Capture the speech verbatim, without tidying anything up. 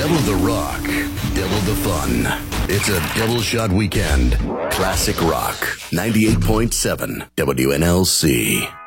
Double the rock, double the fun. It's a double shot weekend. Classic Rock, ninety-eight point seven W N L C.